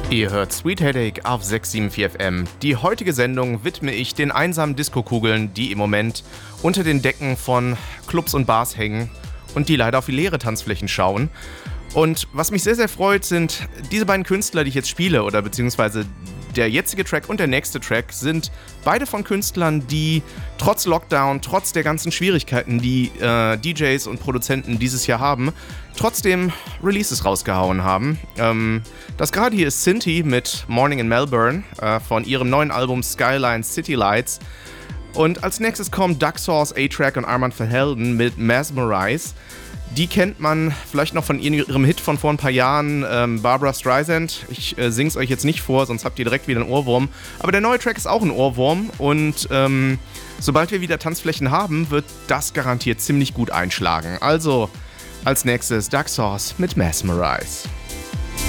Ihr hört Sweet Headache auf 674 FM. Die heutige Sendung widme ich den einsamen Disco-Kugeln, die im Moment unter den Decken von Clubs und Bars hängen und die leider auf die leere Tanzflächen schauen. Und was mich sehr, sehr freut, sind diese beiden Künstler, die ich jetzt spiele, oder beziehungsweise der jetzige Track und der nächste Track sind beide von Künstlern, die trotz Lockdown, trotz der ganzen Schwierigkeiten, die DJs und Produzenten dieses Jahr haben, trotzdem Releases rausgehauen haben. Das gerade hier ist Cinti mit Morning in Melbourne von ihrem neuen Album Skyline City Lights. Und als nächstes kommen Duck Sauce, A-Track und Armand Verhelden mit Mesmerize. Die kennt man vielleicht noch von ihrem Hit von vor ein paar Jahren, Barbra Streisand. Ich sing's euch jetzt nicht vor, sonst habt ihr direkt wieder einen Ohrwurm. Aber der neue Track ist auch ein Ohrwurm und sobald wir wieder Tanzflächen haben, wird das garantiert ziemlich gut einschlagen. Also als nächstes Duck Sauce mit Mesmerize.